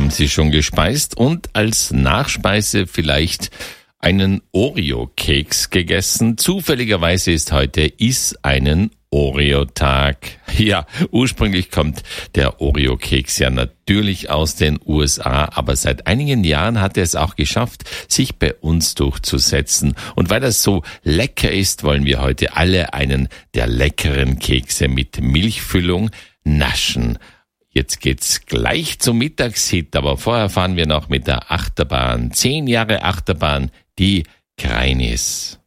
Haben Sie schon gespeist und als Nachspeise vielleicht einen Oreo-Keks gegessen? Zufälligerweise ist heute Iss einen Oreo-Tag. Ja, ursprünglich kommt der Oreo-Keks ja natürlich aus den USA, aber seit einigen Jahren hat er es auch geschafft, sich bei uns durchzusetzen. Und weil das so lecker ist, wollen wir heute alle einen der leckeren Kekse mit Milchfüllung naschen. Jetzt geht's gleich zum Mittagshit, aber vorher fahren wir noch mit der Achterbahn. 10 Jahre Achterbahn, die Kreinis.